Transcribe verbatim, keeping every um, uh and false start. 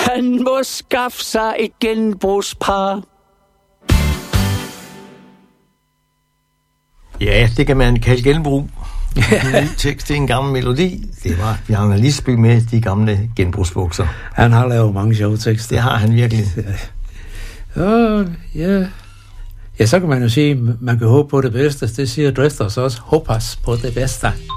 Han må skaffe sig et genbrugspar. Ja, det kan man kalde genbrug. En ny tekst, det er en gammel melodi. Det var Bjarne Lisby med de gamle genbrugsbukser. Han har lavet mange sjove tekster. Det har han virkelig. Ja, ja. Ja, så kan man jo sige, man kan håbe på det bedste. Det siger Drifters også. Håbes på det bedste.